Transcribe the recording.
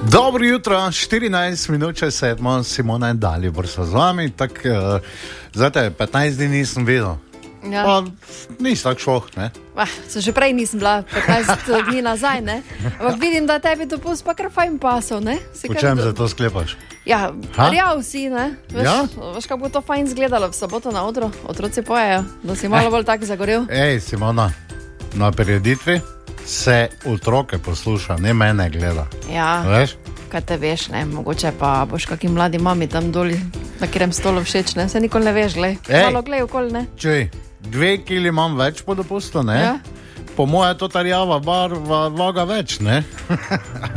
Dobro jutro, 14 minut čez 7, Simona in Dalibor so z vami. Zdaj te 15 dni nisem videl. Ja. Pa nisi tak šoh, ne? Že prej nisem bila 15 dni nazaj, ne? Ampak vidim, da tebi dopust pa kar fajn pasov, ne? Po čem za to sklepaš? Ja, rjav si, ne? Veš, kako bo to fajn izgledalo v soboto na odru? Otroci pojejo, da si malo bolj tak zagorel. Ej, Simona, na prireditvi se otroke posluša, ne mene gleda. Ja, veš? Kaj te veš, ne? Mogoče pa boš kakšni mladi mami tam doli, na katerem stolu všeč, ne? Se nikoli ne veš, glej. Malo glej okoli, ne? Čuj, 2 kili imam več po dopustu, ne? Ja. Po moje to ta rjava vaga več, ne?